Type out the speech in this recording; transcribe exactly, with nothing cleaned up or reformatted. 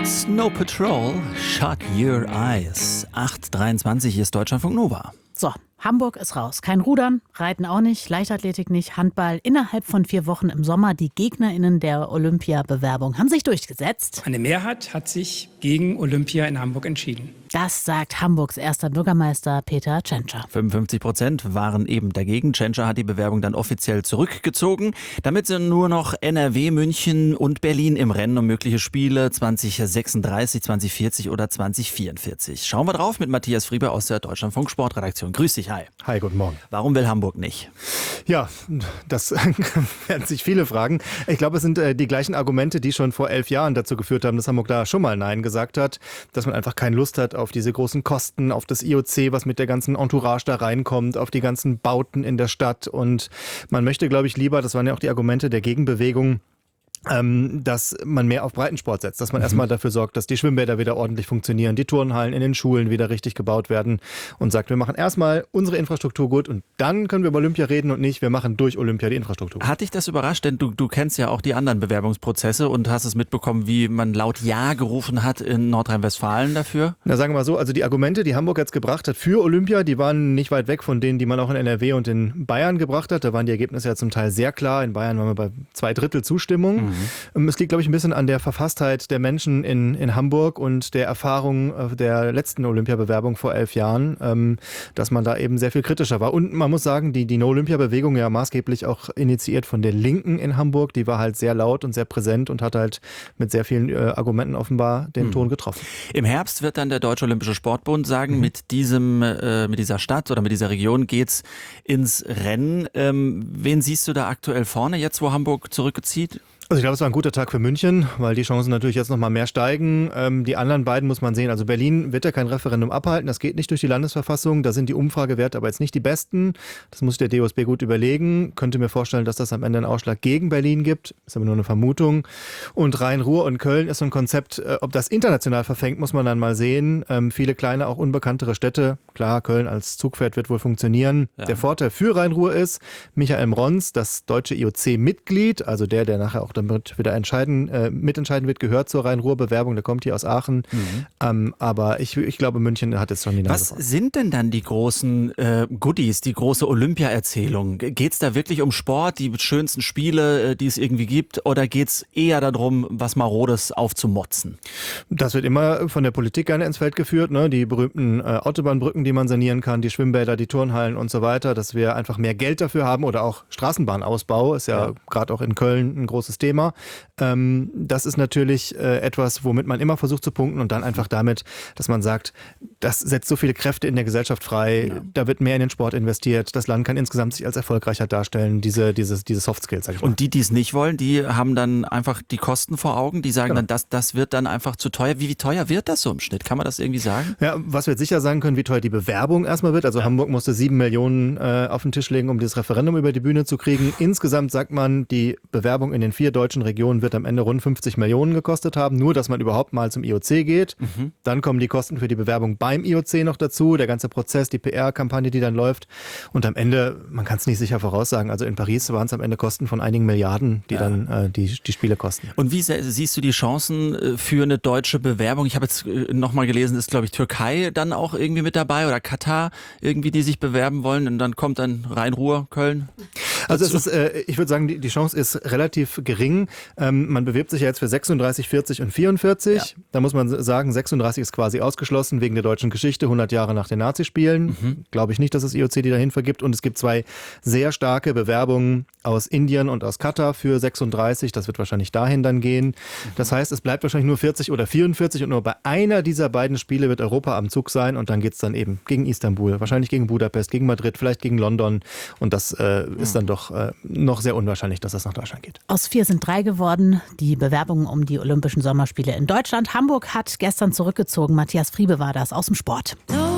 Snow Patrol, Shut Your Eyes. acht Uhr dreiundzwanzig ist Deutschlandfunk Nova. So, Hamburg ist raus. Kein Rudern, Reiten auch nicht, Leichtathletik nicht, Handball. Innerhalb von vier Wochen im Sommer die GegnerInnen der Olympia-Bewerbung haben sich durchgesetzt. Eine Mehrheit hat sich gegen Olympia in Hamburg entschieden. Das sagt Hamburgs erster Bürgermeister Peter Tschentscher. fünfundfünfzig Prozent waren eben dagegen. Tschentscher hat die Bewerbung dann offiziell zurückgezogen. Damit sind nur noch N R W, München und Berlin im Rennen um mögliche Spiele zwanzig sechsunddreißig, zwanzig vierzig oder zwanzig vierundvierzig. Schauen wir drauf mit Matthias Frieber aus der Deutschlandfunk Sportredaktion. Grüß dich, hi. Hi, guten Morgen. Warum will Hamburg nicht? Ja, das werden sich viele fragen. Ich glaube, es sind äh, die gleichen Argumente, die schon vor elf Jahren dazu geführt haben, dass Hamburg da schon mal Nein gesagt hat, dass man einfach keine Lust hat auf diese großen Kosten, auf das I O C, was mit der ganzen Entourage da reinkommt, auf die ganzen Bauten in der Stadt. Und man möchte, glaube ich, lieber, das waren ja auch die Argumente der Gegenbewegung, Ähm, dass man mehr auf Breitensport setzt, dass man mhm. erstmal dafür sorgt, dass die Schwimmbäder wieder ordentlich funktionieren, die Turnhallen in den Schulen wieder richtig gebaut werden und sagt, wir machen erstmal unsere Infrastruktur gut und dann können wir über Olympia reden und nicht, wir machen durch Olympia die Infrastruktur. Hat dich das überrascht? Denn du, du kennst ja auch die anderen Bewerbungsprozesse und hast es mitbekommen, wie man laut Ja gerufen hat in Nordrhein-Westfalen dafür? Na, sagen wir mal so, also die Argumente, die Hamburg jetzt gebracht hat für Olympia, die waren nicht weit weg von denen, die man auch in N R W und in Bayern gebracht hat. Da waren die Ergebnisse ja zum Teil sehr klar. In Bayern waren wir bei zwei Drittel Zustimmung. Mhm. Es liegt, glaube ich, ein bisschen an der Verfasstheit der Menschen in, in Hamburg und der Erfahrung der letzten Olympiabewerbung vor elf Jahren, ähm, dass man da eben sehr viel kritischer war. Und man muss sagen, die, die No-Olympia-Bewegung ja maßgeblich auch initiiert von der Linken in Hamburg, die war halt sehr laut und sehr präsent und hat halt mit sehr vielen äh, Argumenten offenbar den mhm. Ton getroffen. Im Herbst wird dann der Deutsche Olympische Sportbund sagen, mhm. mit diesem, äh, mit dieser Stadt oder mit dieser Region geht's ins Rennen. Ähm, wen siehst du da aktuell vorne, jetzt wo Hamburg zurückzieht? Also ich glaube, es war ein guter Tag für München, weil die Chancen natürlich jetzt noch mal mehr steigen. Ähm, die anderen beiden muss man sehen. Also Berlin wird ja kein Referendum abhalten. Das geht nicht durch die Landesverfassung. Da sind die Umfragewerte aber jetzt nicht die besten. Das muss der D O S B gut überlegen. Könnte mir vorstellen, dass das am Ende einen Ausschlag gegen Berlin gibt. Ist aber nur eine Vermutung. Und Rhein-Ruhr und Köln ist so ein Konzept. Äh, ob das international verfängt, muss man dann mal sehen. Ähm, viele kleine, auch unbekanntere Städte. Klar, Köln als Zugpferd wird wohl funktionieren. Ja. Der Vorteil für Rhein-Ruhr ist, Michael Mrons, das deutsche I O C-Mitglied, also der, der nachher auch damit wieder entscheiden, äh, mitentscheiden wird, gehört zur Rhein-Ruhr-Bewerbung. Der kommt hier aus Aachen. Mhm. Ähm, aber ich, ich glaube, München hat jetzt schon die Nase Was voll. sind denn dann die großen äh, Goodies, die große Olympia-Erzählung? Geht es da wirklich um Sport, die schönsten Spiele, äh, die es irgendwie gibt? Oder geht es eher darum, was Marodes aufzumotzen? Das wird immer von der Politik gerne ins Feld geführt. Ne? Die berühmten äh, Autobahnbrücken, die man sanieren kann, die Schwimmbäder, die Turnhallen und so weiter. Dass wir einfach mehr Geld dafür haben oder auch Straßenbahnausbau. Ist ja, ja. gerade auch in Köln ein großes Thema. Ähm, das ist natürlich äh, etwas, womit man immer versucht zu punkten und dann einfach damit, dass man sagt, das setzt so viele Kräfte in der Gesellschaft frei, ja. da wird mehr in den Sport investiert, das Land kann insgesamt sich als erfolgreicher darstellen, diese, diese, diese Soft Skills, sag ich mal. Und die, die es nicht wollen, die haben dann einfach die Kosten vor Augen, die sagen genau. dann, das, das wird dann einfach zu teuer. Wie, wie teuer wird das so im Schnitt? Kann man das irgendwie sagen? Ja, was wir jetzt sicher sagen können, wie teuer die Bewerbung erstmal wird. Also ja. Hamburg musste sieben Millionen äh, auf den Tisch legen, um dieses Referendum über die Bühne zu kriegen. Insgesamt sagt man, die Bewerbung in den vier deutschen Regionen wird am Ende rund fünfzig Millionen gekostet haben, nur dass man überhaupt mal zum I O C geht. Mhm. Dann kommen die Kosten für die Bewerbung beim I O C noch dazu, der ganze Prozess, die P R-Kampagne, die dann läuft. Und am Ende, man kann es nicht sicher voraussagen, also in Paris waren es am Ende Kosten von einigen Milliarden, die ja. dann äh, die, die Spiele kosten. Und wie siehst du die Chancen für eine deutsche Bewerbung? Ich habe jetzt nochmal gelesen, ist glaube ich Türkei dann auch irgendwie mit dabei oder Katar irgendwie, die sich bewerben wollen und dann kommt dann Rhein-Ruhr, Köln? Also es ist, äh, ich würde sagen, die, die Chance ist relativ gering. Ähm, man bewirbt sich ja jetzt für sechsunddreißig, vierzig und vierundvierzig. Ja. Da muss man sagen, sechsunddreißig ist quasi ausgeschlossen wegen der deutschen Geschichte, hundert Jahre nach den Nazispielen. Mhm. Glaube ich nicht, dass das I O C die dahin vergibt. Und es gibt zwei sehr starke Bewerbungen aus Indien und aus Katar für sechsunddreißig. Das wird wahrscheinlich dahin dann gehen. Mhm. Das heißt, es bleibt wahrscheinlich nur vierzig oder vierundvierzig und nur bei einer dieser beiden Spiele wird Europa am Zug sein und dann geht es dann eben gegen Istanbul, wahrscheinlich gegen Budapest, gegen Madrid, vielleicht gegen London. Und das äh, mhm. ist dann doch äh, noch sehr unwahrscheinlich, dass das nach Deutschland geht. Aus vier sind drei geworden. Die Bewerbungen um die Olympischen Sommerspiele in Deutschland. Hamburg hat gestern zurückgezogen. Matthias Friebe war das aus dem Sport.